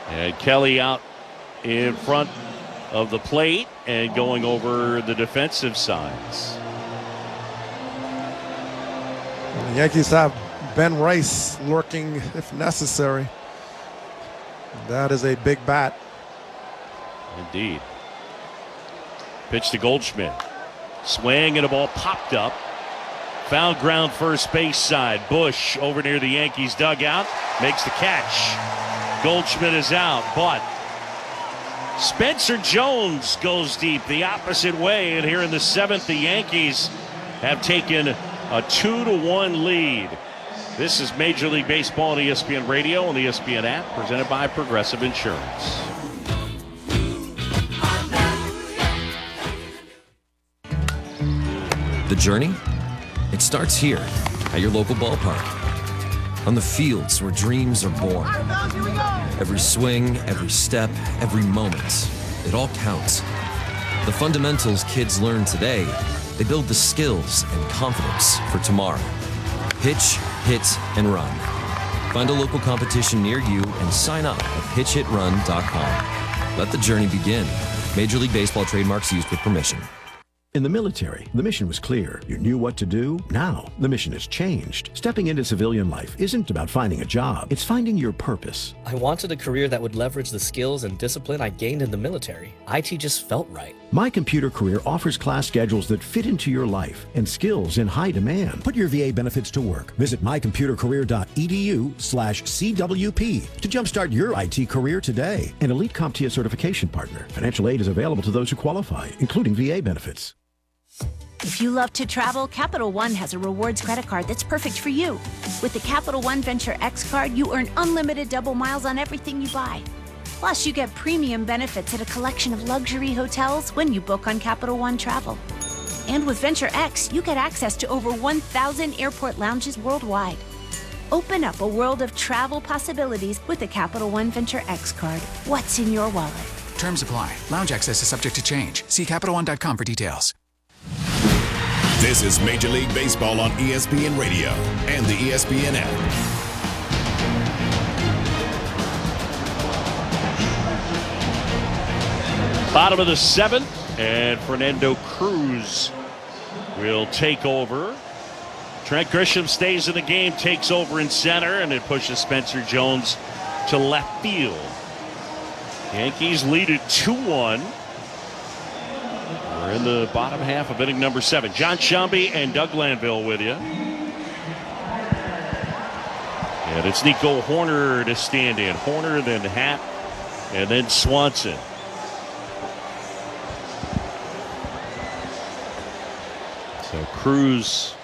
And Kelly out in front of the plate and going over the defensive sides. The Yankees have Ben Rice lurking if necessary. That is a big bat. Indeed. Pitch to Goldschmidt. Swing and a ball popped up. Foul ground first base side. Bush over near the Yankees dugout. Makes the catch. Goldschmidt is out, but Spencer Jones goes deep the opposite way. And here in the seventh, the Yankees have taken a 2-1 lead. This is Major League Baseball on ESPN Radio and the ESPN app, presented by Progressive Insurance. The journey? It starts here at your local ballpark. On the fields where dreams are born. Every swing, every step, every moment, it all counts. The fundamentals kids learn today, they build the skills and confidence for tomorrow. Pitch, hit, and run. Find a local competition near you and sign up at pitchhitrun.com. Let the journey begin. Major League Baseball trademarks used with permission. In the military, the mission was clear. You knew what to do. Now, the mission has changed. Stepping into civilian life isn't about finding a job. It's finding your purpose. I wanted a career that would leverage the skills and discipline I gained in the military. IT just felt right. My Computer Career offers class schedules that fit into your life and skills in high demand. Put your VA benefits to work. Visit mycomputercareer.edu/CWP to jumpstart your IT career today. An elite CompTIA certification partner. Financial aid is available to those who qualify, including VA benefits. If you love to travel, Capital One has a rewards credit card that's perfect for you. With the Capital One Venture X card, you earn unlimited double miles on everything you buy. Plus, you get premium benefits at a collection of luxury hotels when you book on Capital One Travel. And with Venture X, you get access to over 1,000 airport lounges worldwide. Open up a world of travel possibilities with the Capital One Venture X card. What's in your wallet? Terms apply. Lounge access is subject to change. See CapitalOne.com for details. This is Major League Baseball on ESPN Radio and the ESPN app. Bottom of the seventh, and Fernando Cruz will take over. Trent Grisham stays in the game, takes over in center, and it pushes Spencer Jones to left field. Yankees lead it 2-1. We're in the bottom half of inning number 7. John Sciambi and Doug Glanville with you. And it's Nico Hoerner to stand in. Hoerner, then Happ, and then Swanson. So Cruz,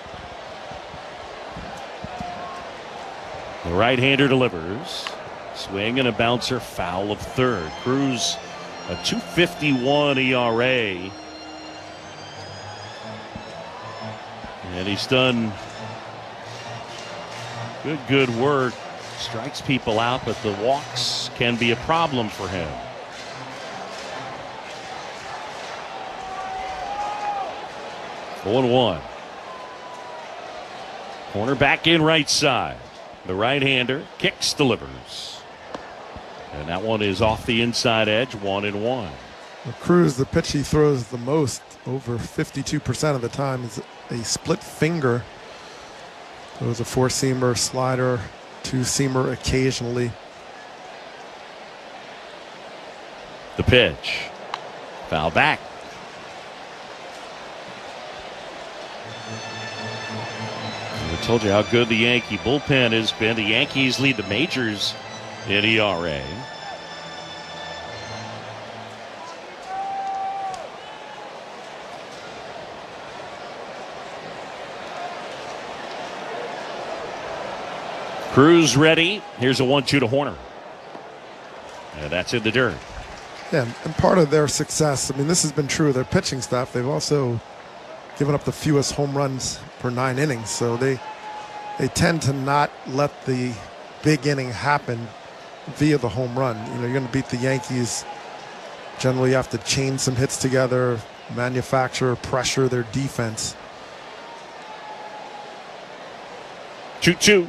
the right-hander, delivers. Swing and a bouncer, foul of third. Cruz, a 2.51 ERA. And he's done good work. Strikes people out, but the walks can be a problem for him. One. Corner back in right side. The right-hander kicks, delivers. And that one is off the inside edge, 1-1. Well, Cruz, the pitch he throws the most, over 52% of the time, is a split finger. It was a four-seamer, slider, two-seamer occasionally. The pitch. Foul back. I told you how good the Yankee bullpen has been. The Yankees lead the majors in ERA. Cruz ready. Here's a 1-2 to Hoerner. And that's in the dirt. Yeah, and part of their success, I mean, this has been true of their pitching staff. They've also given up the fewest home runs per 9 innings. So they tend to not let the big inning happen via the home run. You know, you're going to beat the Yankees. Generally, you have to chain some hits together, manufacture, pressure their defense. 2-2.